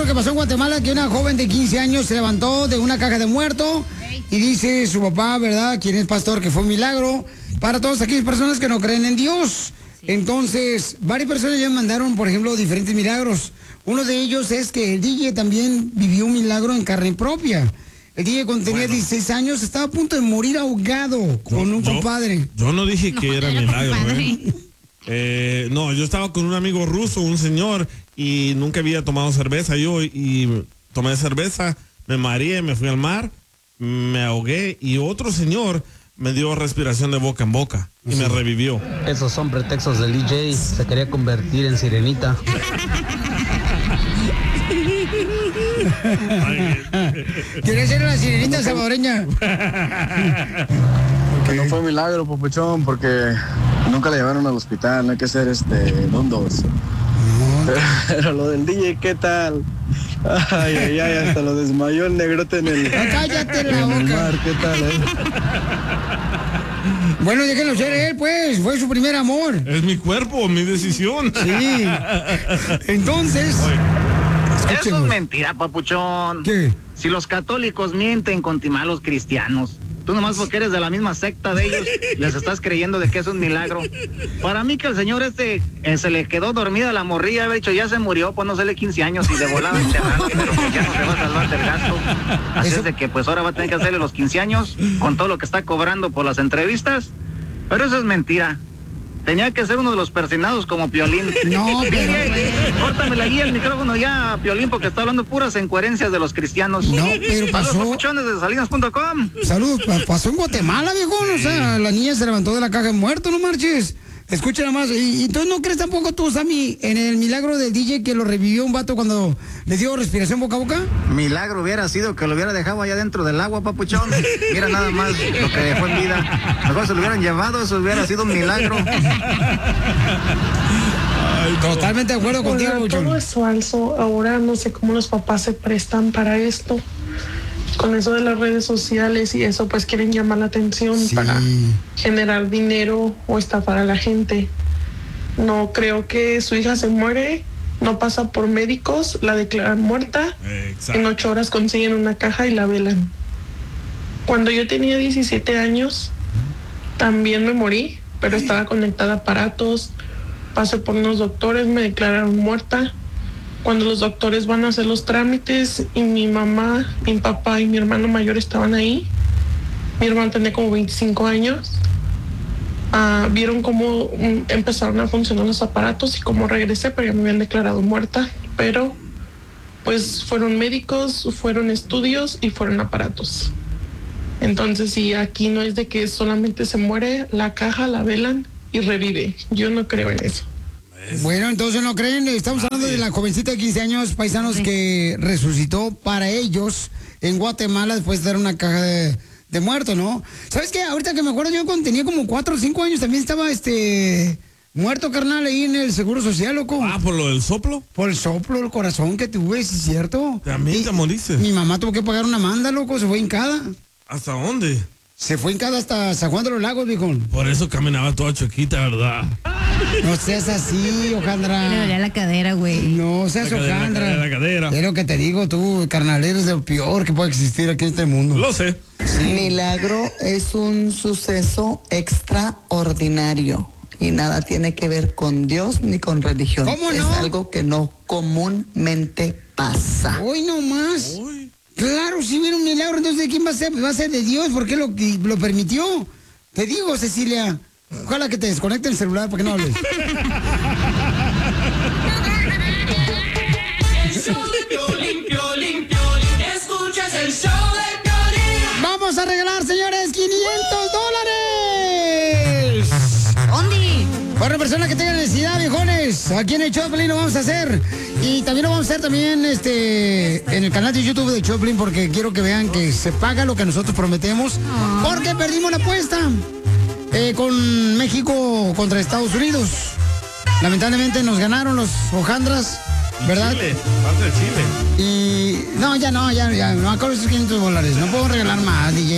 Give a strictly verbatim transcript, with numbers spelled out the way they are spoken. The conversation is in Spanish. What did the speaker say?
que pasó en Guatemala, que una joven de quince años se levantó de una caja de muerto y dice su papá, ¿verdad?, quien es pastor, que fue un milagro para todas aquellas personas que no creen en Dios. Entonces, varias personas ya me mandaron, por ejemplo, diferentes milagros. Uno de ellos es que el D J también vivió un milagro en carne propia. El D J cuando tenía bueno. dieciséis años estaba a punto de morir ahogado con yo, un compadre. Yo, yo no dije no, que era milagro, ¿eh? Eh, no, yo estaba con un amigo ruso, un señor, y nunca había tomado cerveza yo, y tomé cerveza, me mareé, me fui al mar, me ahogué, y otro señor me dio respiración de boca en boca y sí. me revivió. Esos son pretextos del D J, se quería convertir en sirenita. ¿Quieres ser una sirenita salvadoreña? Que no fue milagro, papuchón, porque nunca la llevaron al hospital, no hay que ser este dondos. Pero, pero lo del D J, ¿qué tal? Ay, ay, ay, hasta lo desmayó el negrote en el, cállate la en boca. el mar, ¿qué tal, eh? Bueno, déjenlo ser él, pues, fue su primer amor. Es mi cuerpo, mi decisión. Sí. Entonces... Eso es mentira, papuchón. ¿Qué? Si los católicos mienten con timar a los cristianos, tú nomás porque eres de la misma secta de ellos, les estás creyendo de que es un milagro. Para mí que el señor este eh, se le quedó dormida la morrilla, había dicho, ya se murió, pues no sé, quince años y de volada enterrado, pero pues ya no se va a salvar del gasto. Así Eso... es de que pues ahora va a tener que hacerle los quince años con todo lo que está cobrando por las entrevistas. Pero eso es mentira. Tenía que ser uno de los persinados como Piolín. No, pero... Córtame la guía el micrófono ya, Piolín, porque está hablando puras incoherencias de los cristianos. No, pero pasó... Saludos, papuchones de salinas punto com. Saludos, pasó en Guatemala, viejón. O sea, la niña se levantó de la caja de muerto, no marches. Escucha nada más. Y, y tú no crees tampoco tú, Sammy, en el milagro del D J que lo revivió un vato cuando le dio respiración boca a boca. Milagro hubiera sido que lo hubiera dejado allá dentro del agua, papuchón. Mira nada más lo que dejó en vida. Mejor se lo hubieran llevado, eso hubiera sido un milagro. Ay, totalmente de acuerdo contigo, papuchón. Todo es falso. Ahora no sé cómo los papás se prestan para esto. Con eso de las redes sociales y eso, pues quieren llamar la atención sí. para generar dinero o estafar a la gente. No creo que su hija se muere, no pasa por médicos, la declaran muerta. Exacto. En ocho horas consiguen una caja y la velan. Cuando yo tenía diecisiete años, también me morí, pero estaba conectada a aparatos, pasé por unos doctores, me declararon muerta. Cuando los doctores van a hacer los trámites y mi mamá, mi papá y mi hermano mayor estaban ahí, mi hermano tenía como veinticinco años, uh, vieron cómo um, empezaron a funcionar los aparatos y cómo regresé, pero ya me habían declarado muerta, pero pues fueron médicos, fueron estudios y fueron aparatos. Entonces sí, aquí no es de que solamente se muere, la caja la velan y revive. Yo no creo en eso. Bueno, entonces no creen, estamos hablando de la jovencita de quince años, paisanos, sí. que resucitó para ellos en Guatemala después de dar una caja de, de muerto, ¿no? ¿Sabes qué? Ahorita que me acuerdo, yo cuando tenía como cuatro o cinco años también estaba este muerto, carnal, ahí en el Seguro Social, loco. Ah, ¿por lo del soplo? Por el soplo, el corazón que tuve, ¿sí es cierto? También te moriste. Mi mamá tuvo que pagar una manda, loco, se fue hincada. ¿Hasta dónde? Se fue hincada hasta San Juan de los Lagos, viejón. Por eso caminaba toda chiquita, ¿verdad? No seas así, Ojandra. Me dolía la cadera, güey. No seas la cadera, Ojandra. La cadera, la cadera. Es lo que te digo, tú, carnal, eres de lo peor que puede existir aquí en este mundo. Lo sé. Sí. Milagro es un suceso extraordinario y nada tiene que ver con Dios ni con religión. ¿Cómo no? Es algo que no comúnmente pasa. Hoy no más. Uy. Claro, si hubiera un milagro, entonces ¿de quién va a ser? Va a ser de Dios, ¿por qué lo, lo permitió? Te digo, Cecilia, ojalá que te desconecte el celular para que no hables. Vamos a regalar, señores, quinientos dólares. ¿Dónde? Para una persona que tenga necesidad, viejones. Aquí en el Choplin lo vamos a hacer. Y también lo vamos a hacer también este en el canal de YouTube de Choplin, porque quiero que vean que se paga lo que nosotros prometemos. Porque perdimos la apuesta eh, con México contra Estados Unidos. Lamentablemente nos ganaron los hojandras, ¿verdad? Chile, parte de Chile. Y no, ya no, ya, ya, no acuerdo esos quinientos dólares. No puedo regalar más, D J.